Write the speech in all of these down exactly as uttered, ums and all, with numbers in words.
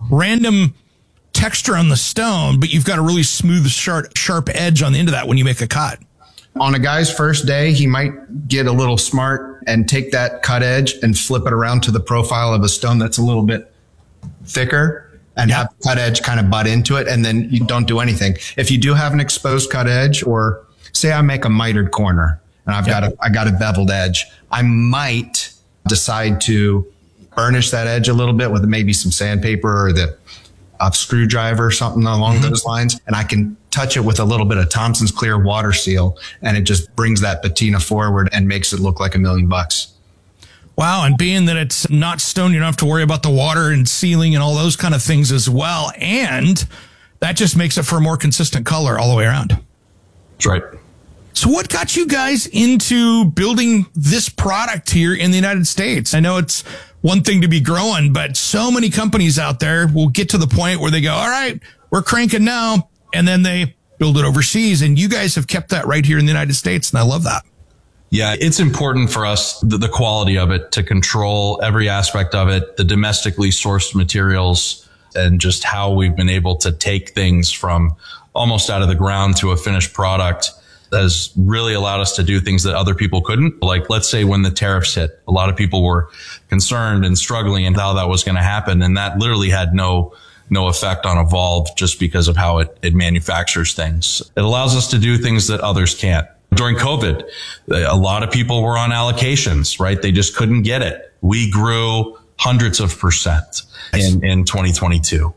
random texture on the stone, but you've got a really smooth, sharp, sharp edge on the end of that when you make a cut. On a guy's first day, he might get a little smart and take that cut edge and flip it around to the profile of a stone that's a little bit thicker and have the cut edge kind of butt into it. And then you don't do anything. If you do have an exposed cut edge, or say I make a mitered corner and I've yep. got a, I got a beveled edge, I might decide to burnish that edge a little bit with maybe some sandpaper or the a screwdriver or something along mm-hmm. those lines. And I can touch it with a little bit of Thompson's Clear water seal, and it just brings that patina forward and makes it look like a million bucks. Wow. And being that it's not stone, you don't have to worry about the water and sealing and all those kind of things as well. And that just makes it for a more consistent color all the way around. That's right. So what got you guys into building this product here in the United States? I know it's one thing to be growing, but so many companies out there will get to the point where they go, all right, we're cranking now. And then they build it overseas. And you guys have kept that right here in the United States. And I love that. Yeah, it's important for us, the, the quality of it, to control every aspect of it, the domestically sourced materials, and just how we've been able to take things from almost out of the ground to a finished product has really allowed us to do things that other people couldn't. Like, let's say when the tariffs hit, a lot of people were concerned and struggling and how that was going to happen. And that literally had no no effect on Evolve just because of how it, it manufactures things. It allows us to do things that others can't. During COVID, a lot of people were on allocations, right? They just couldn't get it. We grew hundreds of percent in, in twenty twenty-two.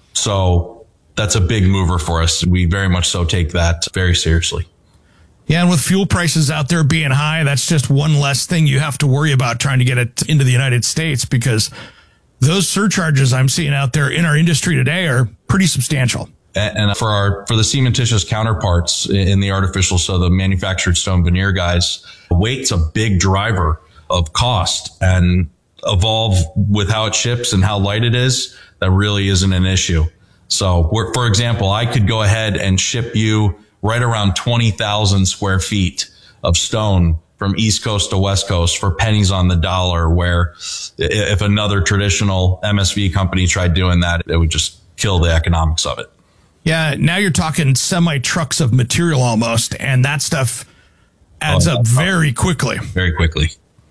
So that's a big mover for us. We very much so take that very seriously. Yeah, and with fuel prices out there being high, that's just one less thing you have to worry about trying to get it into the United States, because those surcharges I'm seeing out there in our industry today are pretty substantial. And for our, for the cementitious counterparts in the artificial, so the manufactured stone veneer guys, weight's a big driver of cost, and Evolve, with how it ships and how light it is, that really isn't an issue. So we're, for example, I could go ahead and ship you right around twenty thousand square feet of stone from East Coast to West Coast for pennies on the dollar, where if another traditional M S V company tried doing that, it would just kill the economics of it. Yeah, now you're talking semi trucks of material almost, and that stuff adds oh, up very quickly. Very quickly.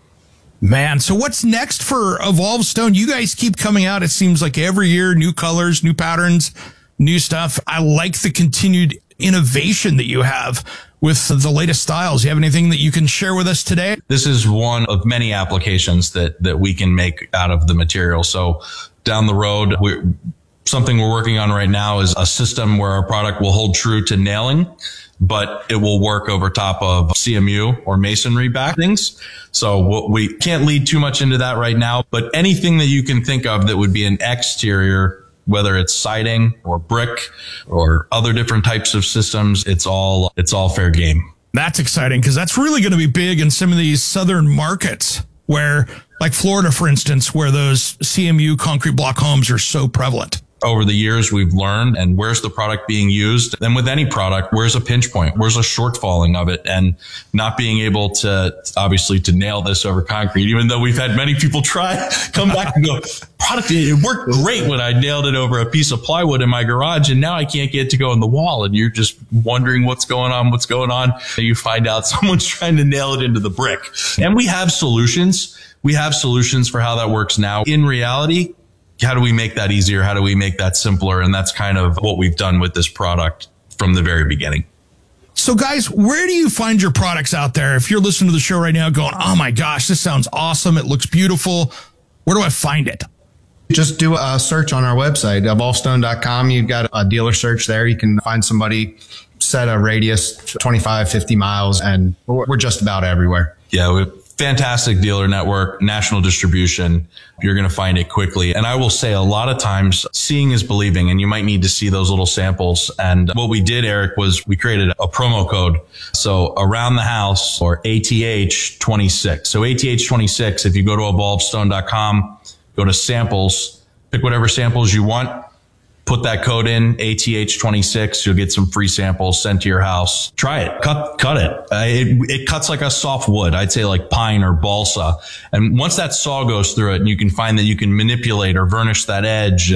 Man, so what's next for Evolve Stone? You guys keep coming out, it seems like every year, new colors, new patterns, new stuff. I like the continued innovation that you have with the latest styles. You have anything that you can share with us today? This is one of many applications that, that we can make out of the material. So down the road, we're, something we're working on right now is a system where our product will hold true to nailing, but it will work over top of C M U or masonry backings. So we can't lead too much into that right now, but anything that you can think of that would be an exterior, whether it's siding or brick or other different types of systems, it's all, it's all fair game. That's exciting, because that's really going to be big in some of these southern markets where, like Florida, for instance, where those C M U concrete block homes are so prevalent. Over the years, we've learned, and where's the product being used? And with any product, where's a pinch point? Where's a shortfalling of it? And not being able to, obviously, to nail this over concrete, even though we've had many people try, come back and go, product, it worked great when I nailed it over a piece of plywood in my garage, and now I can't get it to go in the wall. And you're just wondering what's going on, what's going on. And you find out someone's trying to nail it into the brick. And we have solutions. We have solutions for how that works now. In reality, how do we make that easier? How do we make that simpler? And that's kind of what we've done with this product from the very beginning. So guys, where do you find your products out there? If you're listening to the show right now going, oh my gosh, this sounds awesome, it looks beautiful, where do I find it? Just do a search on our website, evolve stone dot com. You've got a dealer search there. You can find somebody, set a radius twenty-five, fifty miles, and we're just about everywhere. Yeah, we fantastic dealer network, national distribution. You're going to find it quickly. And I will say, a lot of times seeing is believing, and you might need to see those little samples. And what we did, Eric, was we created a promo code. So around the house, or A T H twenty-six. So A T H twenty-six, if you go to evolve stone dot com, go to samples, pick whatever samples you want. Put that code in, A T H twenty-six. You'll get some free samples sent to your house. Try it. Cut, cut it. Uh, it. It cuts like a soft wood. I'd say like pine or balsa. And once that saw goes through it, and you can find that you can manipulate or varnish that edge and,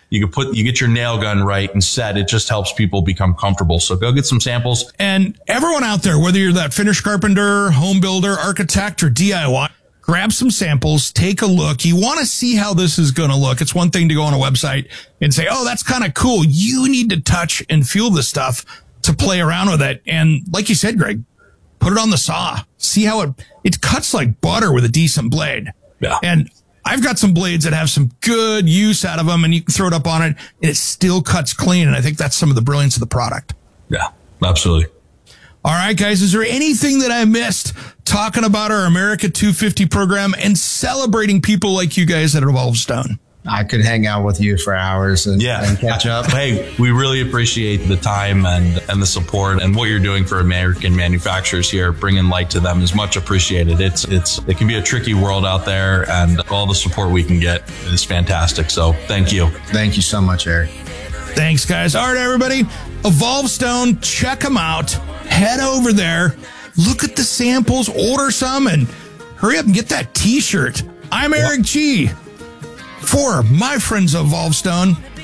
You can put, you get your nail gun right and set. It just helps people become comfortable. So go get some samples. And everyone out there, whether you're that finished carpenter, home builder, architect, or D I Y, grab some samples, take a look. You want to see how this is going to look. It's one thing to go on a website and say, oh, that's kind of cool. You need to touch and feel the stuff to play around with it. And like you said, Greg, put it on the saw. See how it, it cuts like butter with a decent blade. Yeah. And I've got some blades that have some good use out of them, and you can throw it up on it and it still cuts clean. And I think that's some of the brilliance of the product. Yeah, absolutely. All right, guys, is there anything that I missed talking about our America two fifty program and celebrating people like you guys at Evolve Stone? I could hang out with you for hours and, yeah. and catch up. Hey, we really appreciate the time and, and the support, and what you're doing for American manufacturers here. Bringing light to them is much appreciated. It's, it's, it can be a tricky world out there, and all the support we can get is fantastic. So thank you. Thank you so much, Eric. Thanks, guys. All right, everybody. Evolve Stone, check them out. Head over there. Look at the samples, order some, and hurry up and get that t-shirt. I'm Eric G. For my friends of Evolve Stone,